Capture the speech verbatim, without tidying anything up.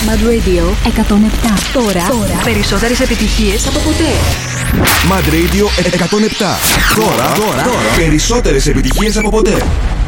Mad Radio εκατόν επτά. Τώρα, τώρα περισσότερες επιτυχίες από ποτέ. Mad Radio εκατόν επτά. Τώρα, τώρα, τώρα περισσότερες επιτυχίες από ποτέ.